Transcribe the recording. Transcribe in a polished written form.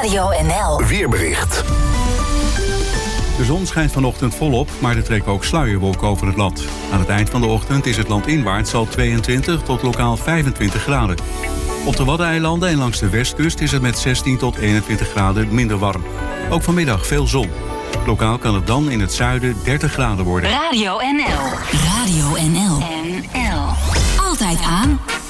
Radio NL. Weerbericht. De zon schijnt vanochtend volop, maar er trekken ook sluierwolken over het land. Aan het eind van de ochtend is het landinwaarts al 22 tot lokaal 25 graden. Op de Waddeneilanden en langs de westkust is het met 16 tot 21 graden minder warm. Ook vanmiddag veel zon. Lokaal kan het dan in het zuiden 30 graden worden. Radio NL. Radio NL. NL. Altijd aan.